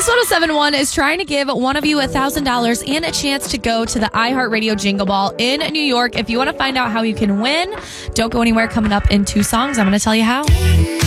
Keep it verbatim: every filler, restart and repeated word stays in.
Mix one oh seven point one is trying to give one of you one thousand dollars and a chance to go to the iHeartRadio Jingle Ball in New York. If you want to find out how you can win, don't go anywhere. Coming up in two songs, I'm going to tell you how.